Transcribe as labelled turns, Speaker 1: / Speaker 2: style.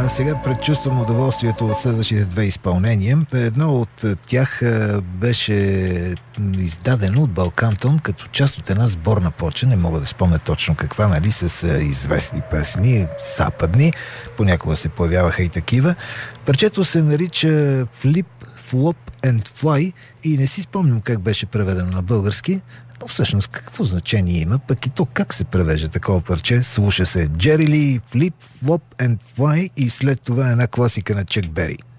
Speaker 1: А сега предчувствам удоволствието от следващите две изпълнения. Едно от тях беше издадено от Балкантон като част от една сборна плоча. Не мога да спомня точно каква, нали, с известни песни, западни. Понякога се появяваха и такива. Парчето се нарича Flip, Flop and Fly и не си спомням как беше преведено на български. Но всъщност какво значение има, пък и то как се превежда такова парче? Слуша се Джери Ли, Flip, Flop and Fly и след това една класика на Чак Бери.